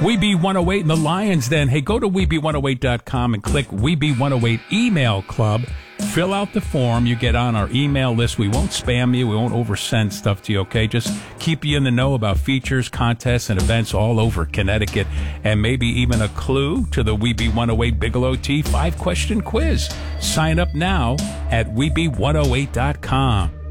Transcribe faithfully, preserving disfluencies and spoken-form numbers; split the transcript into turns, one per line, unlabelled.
Weeby one oh eight and the Lions Den. Hey, go to Weeby one oh eight dot com and click Weeby one oh eight Email Club. Fill out the form. You get on our email list. We won't spam you. We won't oversend stuff to you, okay? Just keep you in the know about features, contests, and events all over Connecticut. And maybe even a clue to the Weeby one oh eight Bigelow Tea five-question quiz. Sign up now at Weeby one oh eight dot com.